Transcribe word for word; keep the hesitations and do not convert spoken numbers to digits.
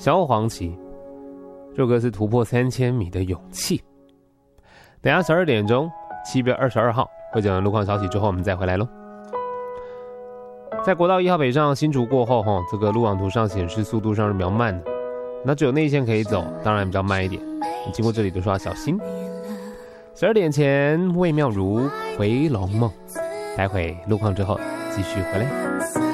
萧煌奇，这首歌是突破三千米的勇气。等一下十二点钟，七月二十二号会讲路况消息之后，我们再回来咯。在国道一号北上新竹过后，这个路网图上显示速度上是比较慢的，那只有内线可以走，当然比较慢一点。你经过这里都说要小心。十二点前，魏妙如《回龙梦》，待会路况之后继续回来。